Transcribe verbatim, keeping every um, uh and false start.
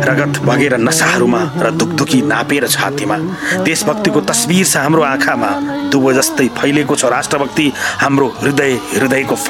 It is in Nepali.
रगत बगेर नसाहरूमा र दुखदुखी नापेर छातीमा। देशभक्तिको तस्बिर छ हाम्रो आँखामा, दुबो जस्तै फैलेको छ राष्ट्रभक्ति हाम्रो हृदय हृदयको